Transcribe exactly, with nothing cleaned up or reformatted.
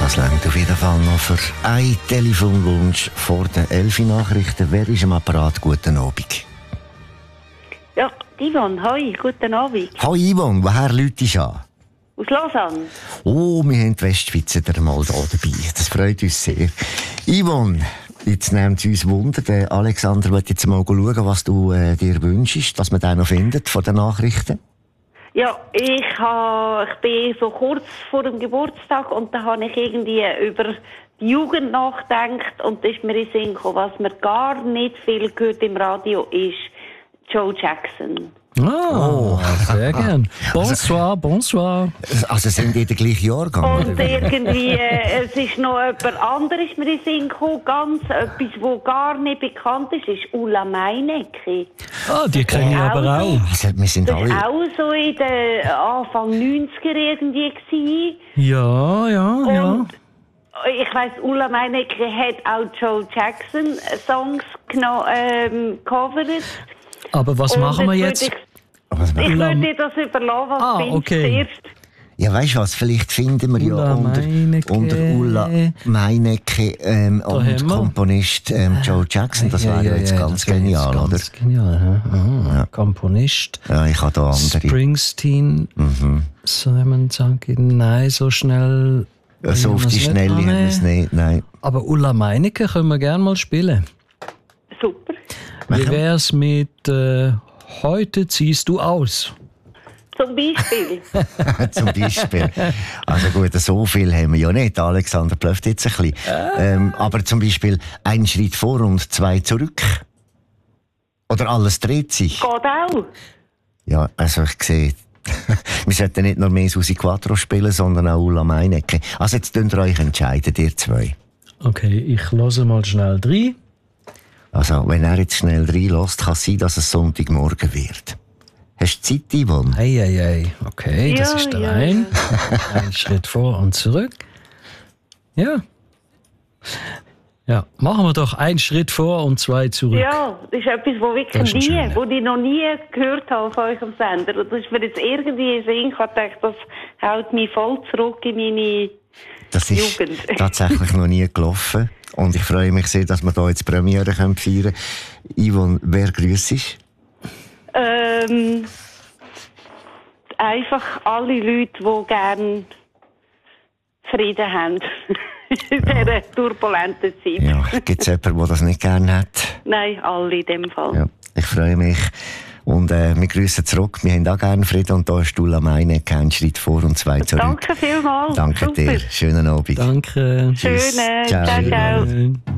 Das reicht auf jeden Fall noch für einen Telefonwunsch vor den elf Nachrichten. Wer ist am Apparat? Guten Abend. Ja, Yvonne, hoi, guten Abend. Hoi Yvonne, woher läutest du an? Aus Lausanne. Oh, wir haben die Westschweizer wieder mal da dabei. Das freut uns sehr. Yvonne, jetzt nimmt es uns Wunder. Der Alexander wird jetzt mal schauen, was du äh, dir wünschst, was man da noch findet von den Nachrichten. Ja, ich, ha, ich bin so kurz vor dem Geburtstag und da habe ich irgendwie über die Jugend nachgedacht und da ist mir in den Sinn gekommen, was man gar nicht viel gehört im Radio ist Joe Jackson. Ah, oh, sehr gern. Bonsoir, bonsoir. Also sind die der gleichen Jahrgang? Und irgendwie, äh, es ist noch jemand anderes mir in den Sinn gekommen, ganz etwas, was gar nicht bekannt ist, ist Ulla Meinecke. Ah, die kenne ich aber auch. Also, wir sind Das alle... war auch so in den Anfang neunziger irgendwie gewesen. Ja, ja, ja. Und ich weiss, Ulla Meinecke hat auch Joe Jackson Songs geno- ähm, gecovert. Aber was Und machen wir jetzt jetzt? würd Ich, ich würde dir das überlassen, was Ah, findest okay. du zuerst? Ja, weißt du was, vielleicht finden wir Ulla ja unter, Meinecke. unter Ulla Meinecke ähm, und haben wir. Komponist ähm, Joe Jackson. Das wäre ja, jetzt ganz das wär genial, jetzt oder? Ganz genial, ja. Ah, Ja. Komponist. Ja, ich habe da andere. Springsteen. Mhm. Simon Zanki. Nein, so schnell. Ja, so auf haben die wir's Schnelle haben nicht. wir es nicht, nein. Aber Ulla Meinecke können wir gerne mal spielen. Super. Wie wär's mit äh, Heute ziehst du aus? Zum Beispiel. Zum Beispiel. Also gut, so viel haben wir ja nicht. Alexander blöfft jetzt ein bisschen. Ähm, aber zum Beispiel ein Schritt vor und zwei zurück. Oder alles dreht sich. Geht auch. Ja, also ich sehe, wir sollten nicht nur mehr Susi Quattro spielen, sondern auch Ulla Meinecke. Also jetzt könnt ihr euch entscheiden, ihr zwei. Okay, ich höre mal schnell rein. Also wenn er jetzt schnell reinlässt, kann es sein, dass es Sonntagmorgen wird. Hast du Zeit, Yvonne? Ei, ei, ei. Okay, das Ja, ist der ja, ein. Ein Schritt vor und zurück. Ja. Ja, machen wir doch einen Schritt vor und zwei zurück. Ja, das ist etwas, was Das wirklich ist ein nie, schöner. wo ich noch nie gehört habe von euch am Sender. Und das ist mir jetzt irgendwie in den Sinn gekommen, ich dachte, das hält mich voll zurück in meine Das ist Jugend. tatsächlich noch nie gelaufen. Und ich freue mich sehr, dass wir hier jetzt Premiere feiern können. Yvonne, wer grüßt? Ähm, einfach alle Leute, die gerne Frieden haben. In dieser turbulenten Zeit. Ja, gibt es jemanden, der das nicht gerne hat? Nein, alle in dem Fall. Ja, ich freue mich. Und äh, wir grüßen zurück. Wir haben auch gerne Frieden. Und da ist Ulla Meinecke, ein Schritt vor und zwei zurück. Danke vielmals. Danke Super. dir. Schönen Abend. Danke. Schöne. Ciao. Ciao, ciao. Ciao.